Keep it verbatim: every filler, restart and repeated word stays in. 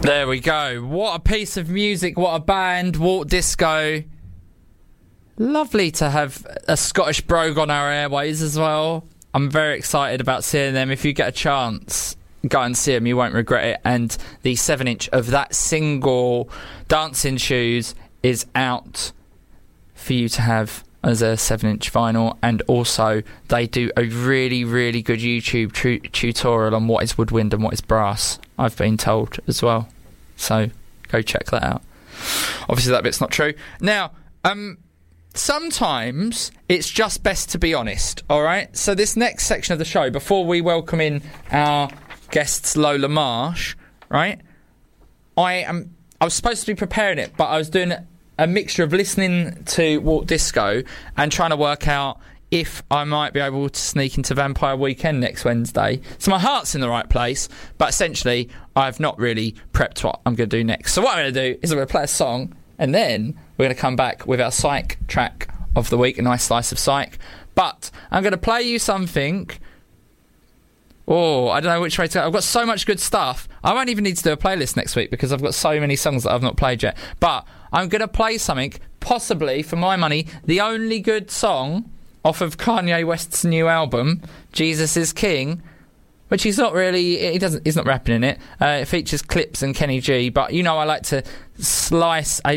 There we go. What a piece of music, what a band, Walk Disco. Lovely to have a Scottish brogue on our airways as well. I'm very excited about seeing them. If you get a chance, go and see them, you won't regret it. And the seven inch of that single, Dancing Shoes, is out for you to have as a seven inch vinyl. And also they do a really really good YouTube tu- tutorial on what is woodwind and what is brass, I've been told as well, so go check that out. Obviously that bit's not true. Now um sometimes it's just best to be honest, alright? So this next section of the show, before we welcome in our guests Lola Marsh, right, I am I was supposed to be preparing it, but I was doing a mixture of listening to Walk Disco and trying to work out if I might be able to sneak into Vampire Weekend next Wednesday. So my heart's in the right place, but essentially I've not really prepped what I'm going to do next. So what I'm going to do is I'm going to play a song, and then we're going to come back with our psych track of the week, a nice slice of psych. But I'm going to play you something. Oh, I don't know which way to go. I've got so much good stuff. I won't even need to do a playlist next week because I've got so many songs that I've not played yet. But I'm going to play something, possibly, for my money, the only good song off of Kanye West's new album, Jesus is King, which he's not really, he doesn't, he's not rapping in it. Uh, it features Clips and Kenny G, but you know I like to slice a